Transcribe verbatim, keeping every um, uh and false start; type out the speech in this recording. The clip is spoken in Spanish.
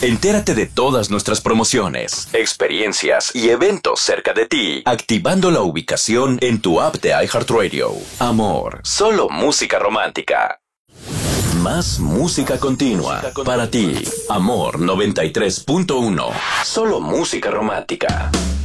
Entérate de todas nuestras promociones, experiencias y eventos cerca de ti, activando la ubicación en tu app de iHeartRadio. Amor, solo música romántica. Más música continua para ti. Amor noventa y tres punto uno. Solo música romántica.